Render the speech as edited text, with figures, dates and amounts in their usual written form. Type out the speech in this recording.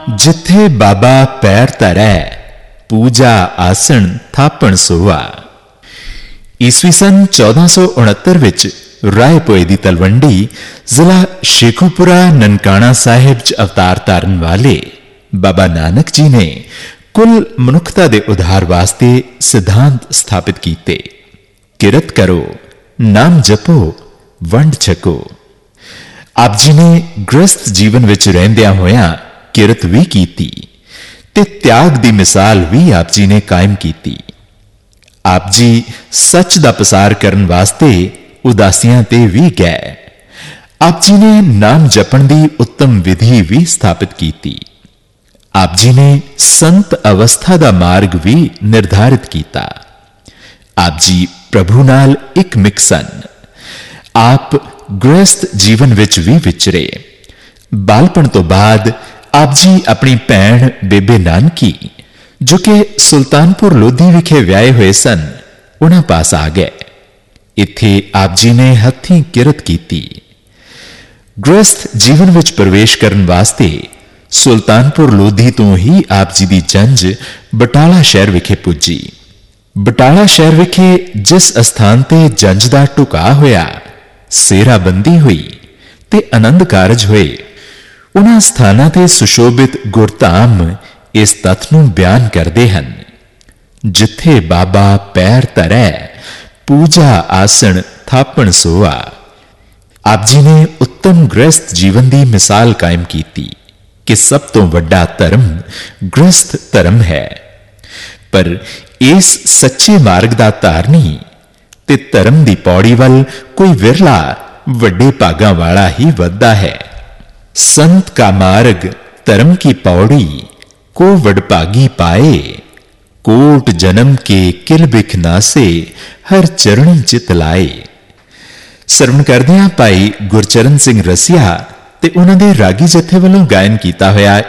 जिथे बाबा पैर धरै पूजा आसन थापण सोआ। ईस्वी सन 1469 विच रायपुए दी तलवंडी जिला शेखुपुरा ननकाना साहिब च अवतार धारन वाले बाबा नानक जी ने कुल मनुखता दे उद्धार वास्ते सिद्धांत स्थापित कीते। किरत करो, नाम जपो, वंड छको। आप जी ने गृहस्थ जीवन विच रहिंदियां होयां किरत भी कीती ते त्याग दी मिसाल भी आप जी ने कायम कीती। आप जी सच दा पसार करन वास्ते उदासियां ते भी गए। आप जी ने नाम जपण दी उत्तम विधि भी स्थापित कीती। आप जी ने संत अवस्था दा मार्ग भी निर्धारित कीता। आप जी प्रभु नाल एक मिक्सन। आप गृहस्थ जीवन विच भी विचरे। बालपण तो बाद आप जी अपनी भैन बेबे नानकी जो कि सुल्तानपुर लोधी विखे व्याए हुए सन उन्हां पास आ गए। इत्थे आप जी ने हथीं किरत कीती। गृहस्थ जीवन विच प्रवेश करन वास्ते सुल्तानपुर लोधी तो ही आप जी दी जंज बटाला शहर विखे पुजी। बटाला शहर विखे जिस अस्थान ते जंज दा टुका होया, सेराबंदी हुई ते आनंद कारज हुए, उन्हां स्थानां ते सुशोभित गुरधाम इस तत्थ नूं बयान करदे हन। जिथे बाबा पैर धरै पूजा आसन थापण सोआ। आप जी ने उत्तम गृहस्थ जीवन दी मिसाल कायम कीती कि सब तो वड्डा धर्म गृहस्थ धर्म है। पर इस सच्चे मार्ग दा धारनी ते धर्म दी पौड़ी वल कोई विरला वड्डे भागां वाला ही वधदा है। संत का मार्ग धर्म की पौड़ी को वडभागी पाए। कोट जन्म के किल बिख नासे हर चरणी चित लाए। सरवण करदियां भाई गुरचरण सिंह रसिया ते उन्हां दे रागी जथे वल्लों गायन कीता होया